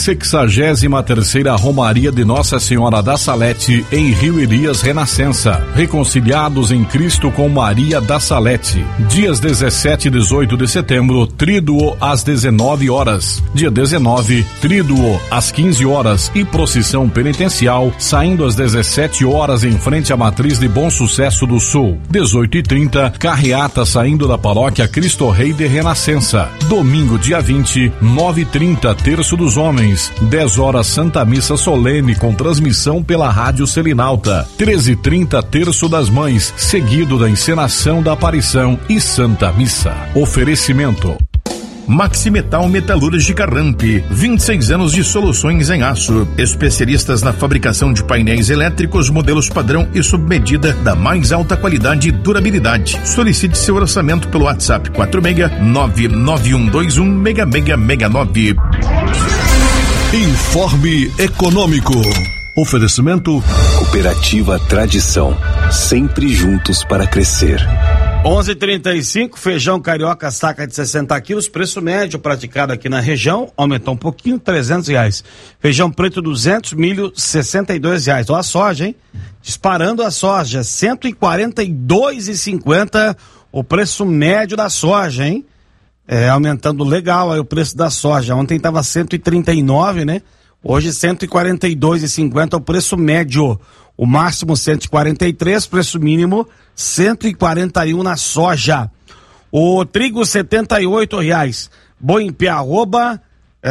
63ª Romaria de Nossa Senhora da Salete, em Rio Elias, Renascença. Reconciliados em Cristo com Maria da Salete. Dias 17 e 18 de setembro, tríduo às 19 horas. Dia 19, tríduo às 15 horas e procissão penitencial, saindo às 17 horas em frente à Matriz de Bom Sucesso do Sul. 18h30, carreata saindo da paróquia Cristo Rei de Renascença. Domingo, dia 20, 9h30, terço dos homens. 10 horas, Santa Missa solene com transmissão pela Rádio Selinalta. 13h30, terço das mães, seguido da encenação da aparição e Santa Missa. Oferecimento Maximetal Metalúrgica Ramp, 26 anos de soluções em aço, especialistas na fabricação de painéis elétricos, modelos padrão e sob medida da mais alta qualidade e durabilidade. Solicite seu orçamento pelo WhatsApp 46-99121-6669. Informe Econômico. Oferecimento Cooperativa Tradição, sempre juntos para crescer. 11h35, feijão carioca saca de 60 quilos, preço médio praticado aqui na região, aumentou um pouquinho, R$300. Feijão preto 200, milho R$62. Olha a soja, hein? Disparando a soja, R$142,50 o preço médio da soja, hein? Aumentando legal aí o preço da soja. Ontem estava 139, né? Hoje R$142,50 o preço médio. O máximo 143, preço mínimo 141 na soja. O trigo R$78. Boi em pé arroba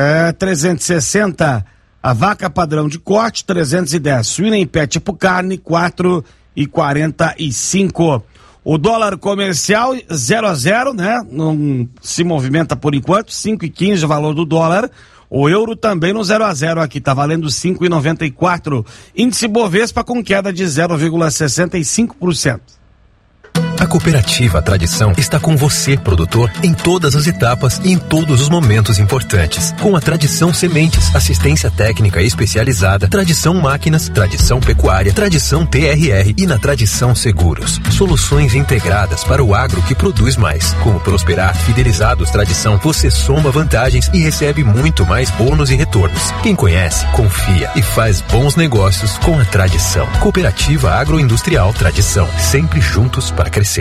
360. A vaca padrão de corte 310. Suína em pé tipo carne 4,45. O dólar comercial 0-0, né? Não se movimenta por enquanto, 5,15 o valor do dólar. O euro também no 0-0 aqui, tá valendo 5,94. Índice Bovespa com queda de 0,65%. A Cooperativa Tradição está com você, produtor, em todas as etapas e em todos os momentos importantes. Com a Tradição Sementes, assistência técnica especializada, Tradição Máquinas, Tradição Pecuária, Tradição TRR e na Tradição Seguros. Soluções integradas para o agro que produz mais. Com o Prosperar Fidelizados Tradição, você soma vantagens e recebe muito mais bônus e retornos. Quem conhece, confia e faz bons negócios com a Tradição. Cooperativa Agroindustrial Tradição, sempre juntos para crescer.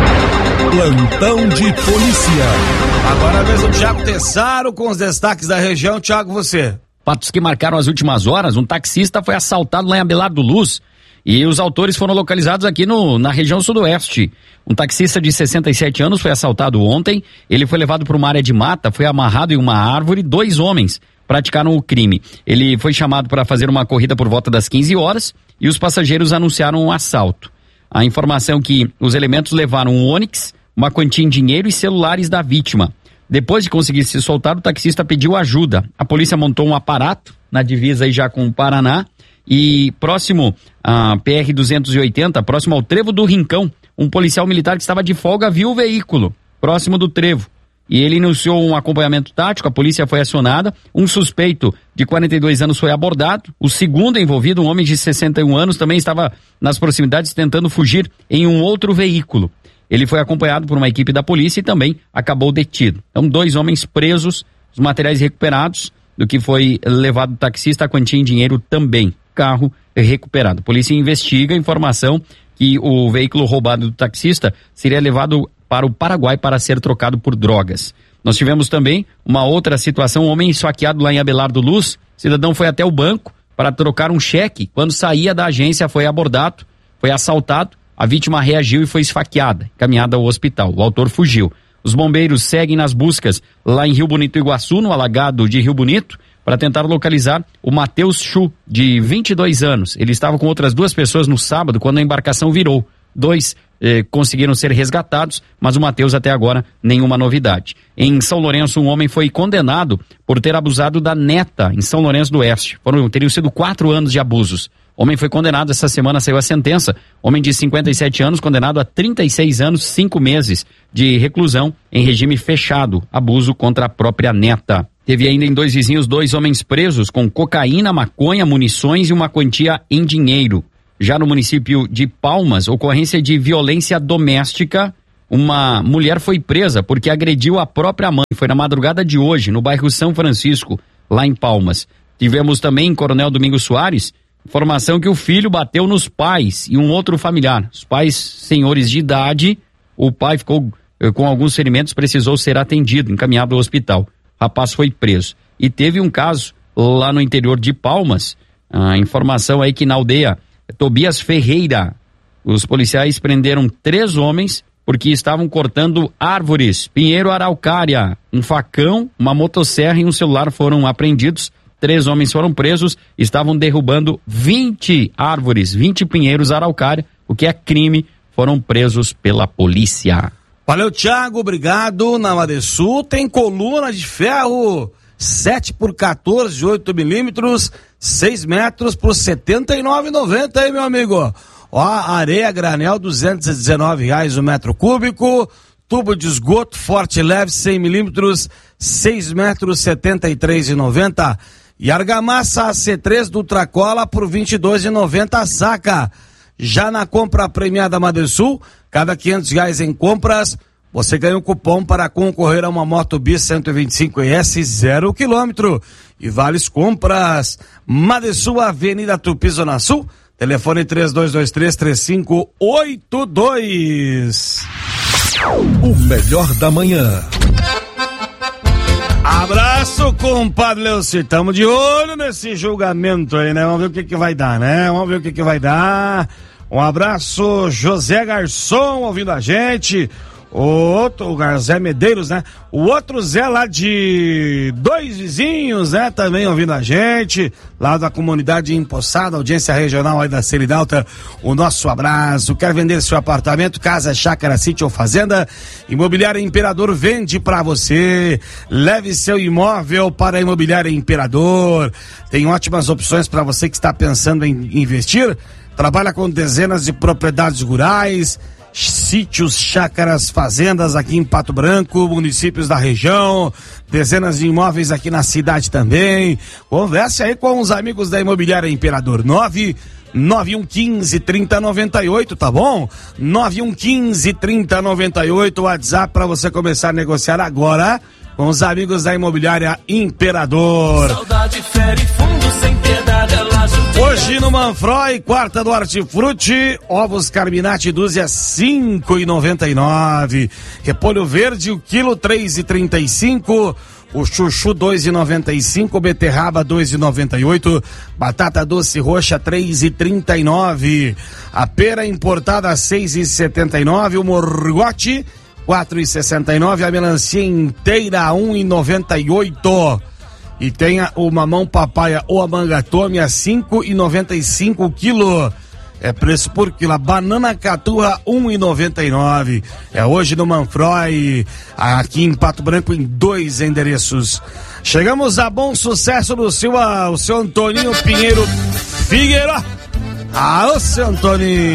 Plantão de polícia. Agora a vez do Thiago Tessaro com os destaques da região. Thiago, você. Fatos que marcaram as últimas horas: um taxista foi assaltado lá em Abelardo Luz e os autores foram localizados aqui na região sudoeste. Um taxista de 67 anos foi assaltado ontem. Ele foi levado para uma área de mata, foi amarrado em uma árvore. 2 homens praticaram o crime. Ele foi chamado para fazer uma corrida por volta das 15 horas e os passageiros anunciaram um assalto. A informação que os elementos levaram um Onix, uma quantia em dinheiro e celulares da vítima. Depois de conseguir se soltar, o taxista pediu ajuda. A polícia montou um aparato na divisa aí já com o Paraná e próximo à PR-280, próximo ao Trevo do Rincão, um policial militar que estava de folga viu o veículo próximo do trevo. E ele iniciou um acompanhamento tático, a polícia foi acionada, um suspeito de 42 anos foi abordado, o segundo envolvido, um homem de 61 anos, também estava nas proximidades tentando fugir em um outro veículo. Ele foi acompanhado por uma equipe da polícia e também acabou detido. Então, 2 homens presos, os materiais recuperados do que foi levado do taxista, a quantia em dinheiro também, carro recuperado. A polícia investiga a informação que o veículo roubado do taxista seria levado para o Paraguai para ser trocado por drogas. Nós tivemos também uma outra situação, um homem esfaqueado lá em Abelardo Luz. O cidadão foi até o banco para trocar um cheque. Quando saía da agência foi abordado, foi assaltado, a vítima reagiu e foi esfaqueada, encaminhada ao hospital. O autor fugiu. Os bombeiros seguem nas buscas lá em Rio Bonito, Iguaçu, no alagado de Rio Bonito, para tentar localizar o Matheus Chu, de 22 anos. Ele estava com outras 2 pessoas no sábado, quando a embarcação virou. 2 conseguiram ser resgatados, mas o Matheus até agora nenhuma novidade. Em São Lourenço, um homem foi condenado por ter abusado da neta em São Lourenço do Oeste. Teriam sido 4 anos de abusos. O homem foi condenado, essa semana saiu a sentença. Homem de 57 anos, condenado a 36 anos, 5 meses de reclusão em regime fechado. Abuso contra a própria neta. Teve ainda em Dois Vizinhos 2 homens presos com cocaína, maconha, munições e uma quantia em dinheiro. Já no município de Palmas, ocorrência de violência doméstica, uma mulher foi presa porque agrediu a própria mãe. Foi na madrugada de hoje, no bairro São Francisco, lá em Palmas. Tivemos também em Coronel Domingos Soares, informação que o filho bateu nos pais e um outro familiar. Os pais senhores de idade, o pai ficou com alguns ferimentos, precisou ser atendido, encaminhado ao hospital. O rapaz foi preso. E teve um caso lá no interior de Palmas, a informação aí que na aldeia Tobias Ferreira, os policiais prenderam 3 homens porque estavam cortando árvores, pinheiro araucária, um facão, uma motosserra e um celular foram apreendidos. 3 homens foram presos, estavam derrubando 20 árvores, 20 pinheiros araucária, o que é crime, foram presos pela polícia. Valeu, Thiago, obrigado. Na Madesul tem coluna de ferro 7 por 14, 8 milímetros, 6 metros por R$ 79,90 aí, meu amigo. Ó, areia granel, R$219 o metro cúbico. Tubo de esgoto forte e leve, 100 milímetros, 6 metros, R$ 73,90. E argamassa AC3 do Ultracola por R$ 22,90 a saca. Já na compra premiada Madesul, cada R$500 em compras, você ganha um cupom para concorrer a uma moto Bis 125ES 0 km. E vales compras. Madesul, Avenida Tupi, Zona Sul. Telefone 3223-3582. O melhor da manhã. Abraço, compadre Leuci. Tamo de olho nesse julgamento aí, né? Vamos ver o que vai dar, né? Vamos ver o que vai dar. Um abraço, José Garçom, ouvindo a gente. O Zé Medeiros, né? O outro Zé lá de Dois Vizinhos, né? Também ouvindo a gente, lá da comunidade Empoçada, audiência regional aí da Série Alta. O nosso abraço. Quer vender seu apartamento, casa, chácara, sítio ou fazenda? Imobiliária Imperador vende pra você. Leve seu imóvel para a Imobiliária Imperador. Tem ótimas opções para você que está pensando em investir. Trabalha com dezenas de propriedades rurais, sítios, chácaras, fazendas aqui em Pato Branco, municípios da região, dezenas de imóveis aqui na cidade também. Converse aí com os amigos da Imobiliária Imperador. 99115-3098, tá bom? 9115-3098, WhatsApp para você começar a negociar agora com os amigos da Imobiliária Imperador. Saudade fere fundo sem piedade, hoje no Manfroy, quarta do Hortifruti, ovos Carminati dúzia 5,99. Repolho verde, o quilo 3,35. O chuchu 2,95, beterraba 2,98, batata doce roxa 3,39. A pera importada 6,79, o morgote 4,69, a melancia inteira 1,98. E tem o mamão papaya ou a manga tome a 5,95 o quilo. É preço por quilo. A banana caturra 1,99. É hoje no Manfroy, aqui em Pato Branco, em 2 endereços. Chegamos a Bom Sucesso do seu Antoninho Pinheiro Figueira. Ah, o seu Antoninho.